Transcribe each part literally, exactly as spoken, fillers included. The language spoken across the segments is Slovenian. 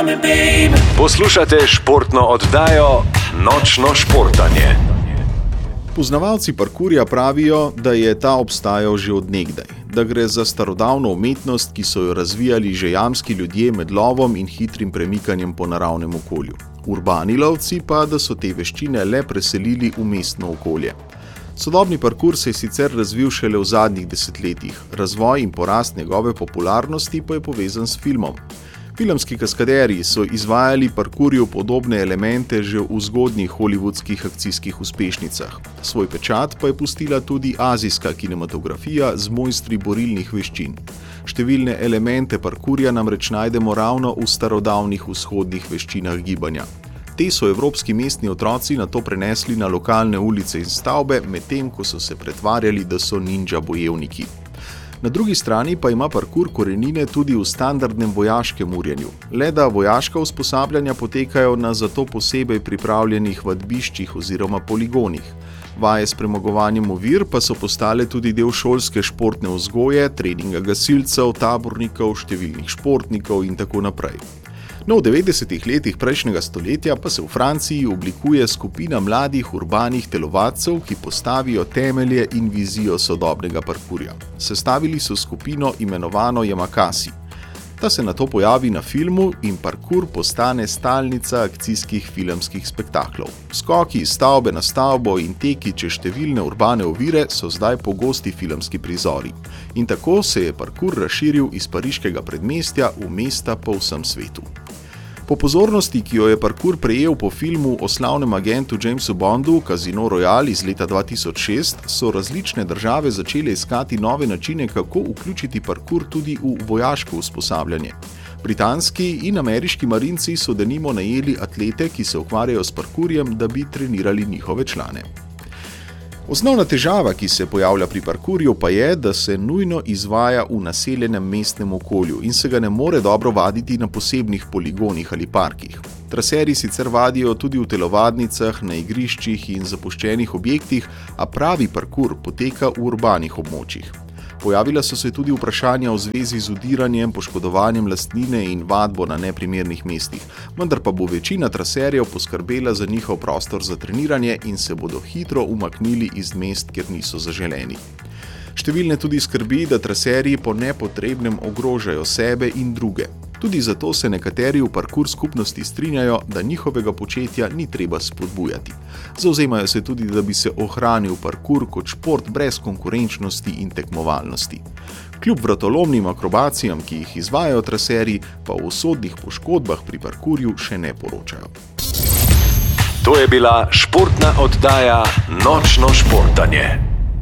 Poslušate športno oddajo Nočno športanje. Poznavalci parkurja pravijo, da je ta obstajal že od nekdaj, da gre za starodavno umetnost, ki so jo razvijali že jamski ljudje med lovom in hitrim premikanjem po naravnem okolju. Urbani lovci pa, da so te veščine le preselili v mestno okolje. Sodobni parkur se je sicer razvil šele v zadnjih desetletjih, razvoj in porast njegove popularnosti pa je povezan s filmom. Filmski kaskaderji so izvajali parkurju podobne elemente že v zgodnjih hollywoodskih akcijskih uspešnicah. Svoj pečat pa je pustila tudi azijska kinematografija z mojstri borilnih veščin. Številne elemente parkurja namreč najdemo ravno v starodavnih vzhodnih veščinah gibanja. Te so evropski mestni otroci nato prenesli na lokalne ulice in stavbe, medtem ko so se pretvarjali, da so ninja bojevniki. Na drugi strani pa ima parkur korenine tudi v standardnem vojaškem urjenju. Le da vojaška usposabljanja potekajo na zato posebej pripravljenih vadbiščih oziroma poligonih. Vaje s premagovanjem ovir pa so postale tudi del šolske športne vzgoje, treninga gasilcev, tabornikov, številnih športnikov in tako naprej. No, v devetdesetih letih prejšnjega stoletja pa se v Franciji oblikuje skupina mladih urbanih telovadcev, ki postavijo temelje in vizijo sodobnega parkurja. Sestavili so skupino imenovano Yamakasi. Ta se nato pojavi na filmu in parkur postane stalnica akcijskih filmskih spektaklov. Skoki iz stavbe na stavbo in teki čez številne urbane ovire so zdaj pogosti filmski prizori. In tako se je parkur razširil iz pariškega predmestja v mesta po vsem svetu. Po pozornosti, ki jo je parkur prejel po filmu o slavnem agentu Jamesu Bondu Casino Royale iz leta dva tisoč šest, so različne države začele iskati nove načine, kako vključiti parkur tudi v vojaško usposabljanje. Britanski in ameriški marinci so denimo najeli atlete, ki se ukvarjajo s parkurjem, da bi trenirali njihove člane. Osnovna težava, ki se pojavlja pri parkurju, pa je, da se nujno izvaja v naseljenem mestnem okolju in se ga ne more dobro vaditi na posebnih poligonih ali parkih. Traserji sicer vadijo tudi v telovadnicah, na igriščih in zapuščenih objektih, a pravi parkur poteka v urbanih območjih. Pojavila so se tudi vprašanja v zvezi z udiranjem, poškodovanjem lastnine in vadbo na neprimernih mestih, vendar pa bo večina traserjev poskrbela za njihov prostor za treniranje in se bodo hitro umaknili iz mest, kjer niso zaželeni. Številne tudi skrbi, da traserji po nepotrebnem ogrožajo sebe in druge. Tudi zato se nekateri v parkur skupnosti strinjajo, da njihovega početja ni treba spodbujati. Zavzemajo se tudi, da bi se ohranil parkur kot šport brez konkurenčnosti in tekmovalnosti. Kljub vratolomnim akrobacijam, ki jih izvajajo traserji, pa o usodnih poškodbah pri parkurju še ne poročajo. To je bila športna oddaja Nočno športanje.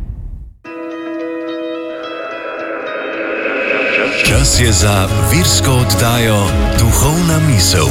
Čas je za virsko oddajo Duhovna misel.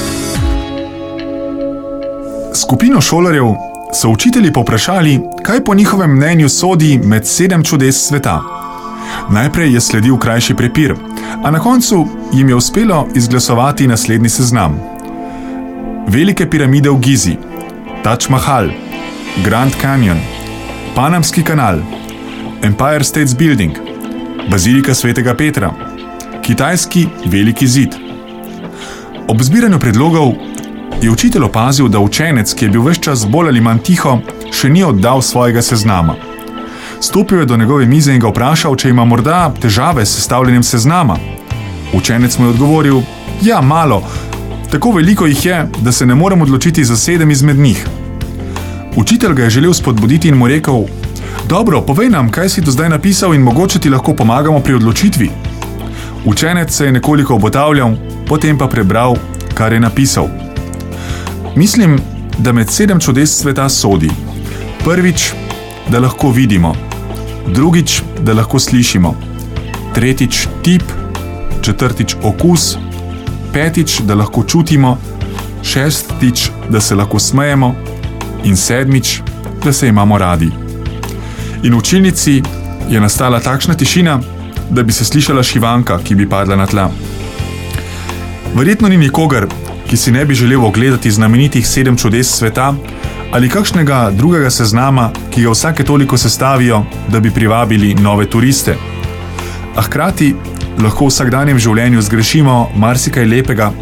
Skupino šolarjev so učitelji povprašali, kaj po njihovem mnenju sodi med sedem čudes sveta. Najprej je sledil krajši prepir, a na koncu jim je uspelo izglasovati naslednji seznam. Velike piramide v Gizi, Taj Mahal, Grand Canyon, Panamski kanal, Empire State Building, Bazilika svetega Petra, kitajski veliki zid. Ob zbiranju predlogov je učitelj opazil, da učenec, ki je bil ves čas bolj ali manj tiho, še ni oddal svojega seznama. Stopil je do njegove mize in ga vprašal, če ima morda težave s sestavljanjem seznama. Učenec mu je odgovoril, ja, malo, tako veliko jih je, da se ne morem odločiti za sedem izmed njih. Učitelj ga je želel spodbuditi in mu rekel, dobro, povej nam, kaj si do zdaj napisal in mogoče ti lahko pomagamo pri odločitvi. Učenec se je nekoliko obotavljal, potem pa prebral, kar je napisal. Mislim, da med sedem čudes sveta sodi. Prvič, da lahko vidimo. Drugič, da lahko slišimo. Tretjič, tip. Četrtič, okus. Petič, da lahko čutimo. Šestič, da se lahko smejemo. In sedmič, da se imamo radi. In v učilnici je nastala takšna tišina, da bi se slišala šivanka, ki bi padla na tla. Verjetno ni nikogar, ki si ne bi želel ogledati znamenitih sedem čudes sveta ali kakšnega drugega seznama, ki ga vsake toliko sestavijo, da bi privabili nove turiste. A hkrati lahko v vsakdanjem življenju zgrešimo marsikaj lepega,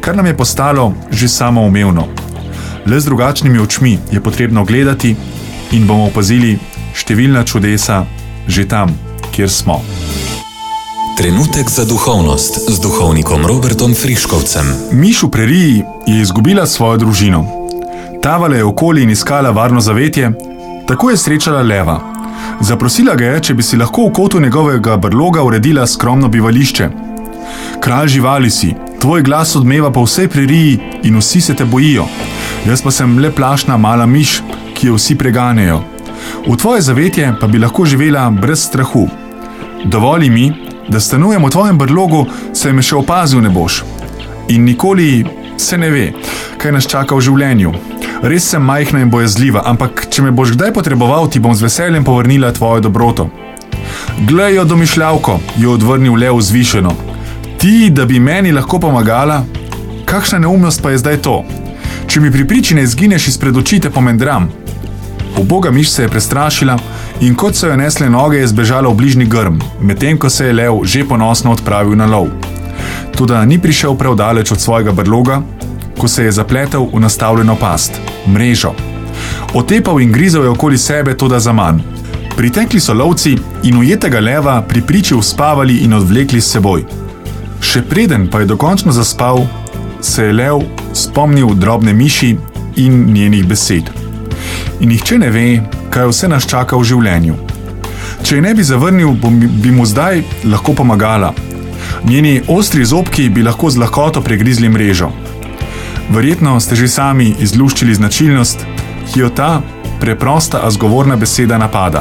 kar nam je postalo že samoumevno. Le z drugačnimi očmi je potrebno gledati in bomo opazili številna čudesa že tam, kjer smo. Trenutek za duhovnost z duhovnikom Robertom Friškovcem. Miš v preriji je izgubila svojo družino. Tavala je okoli in iskala varno zavetje, tako je srečala leva. Zaprosila ga je, če bi si lahko v kotu njegovega brloga uredila skromno bivališče. Kralj živali si, tvoj glas odmeva po vsej preriji in vsi se te bojijo. Jaz pa sem le plašna mala miš, ki jo vsi preganjajo. V tvoje zavetje pa bi lahko živela brez strahu. Dovoli mi, da stanujem v tvojem brlogu, saj me še opazil ne boš. In nikoli se ne ve, kaj nas čaka v življenju. Res sem majhna in bojazljiva, ampak če me boš kdaj potreboval, ti bom z veseljem povrnila tvojo dobroto. Glej jo, domišljavko, jo odvrnil lev vzvišeno. Ti, da bi meni lahko pomagala? Kakšna neumnost pa je zdaj to? Če mi pri priči ne izgineš izpred oči, te pomendram. Uboga miš se je prestrašila in kot so jo nesle noge, je zbežala v bližnji grm, medtem ko se je lev že ponosno odpravil na lov. Toda ni prišel prav daleč od svojega brloga, ko se je zapletel v nastavljeno past, mrežo. Otepal in grizel je okoli sebe, toda zaman. Pritekli so lovci in ujetega leva pri priči uspavali in odvlekli s seboj. Še preden pa je dokončno zaspal, se je lev spomnil drobne miši in njenih besed. In nihče ne ve, kaj vse nas čaka v življenju. Če je ne bi zavrnil, bi mu zdaj lahko pomagala. Njeni ostri zobki bi lahko z lahkoto pregrizli mrežo. Verjetno ste že sami izluščili značilnost, ki jo ta preprosta, a zgovorna beseda napada.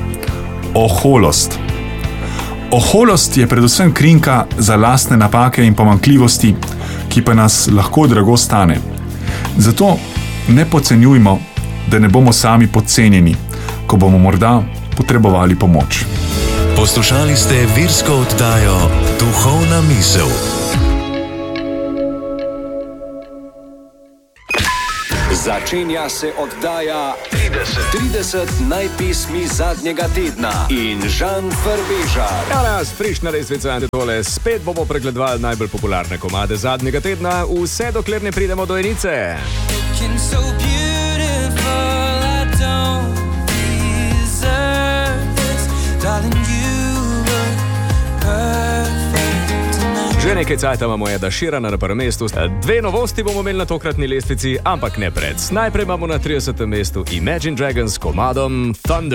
Oholost. Oholost je predvsem krinka za lastne napake in pomanjkljivosti, ki pa nas lahko drago stane. Zato ne podcenjujmo, da ne bomo sami podcenjeni, ko bomo morda potrebovali pomoč. Poslušali ste virsko oddajo Duhovna misel. Začenja se oddaja trideset najpismi zadnjega tedna in Žan Frbežar. Ja, nas, frišna lestvica in tole. Spet bomo pregledovali najbolj popularne komade zadnjega tedna, vse dokler ne pridemo do enice. Že nekaj cajta imamo Eda Sheerana na prvem mestu. Dve novosti bomo imeli na tokratni lestvici, ampak ne pred. Najprej imamo na tridesetem mestu Imagine Dragons s komadom Thunder.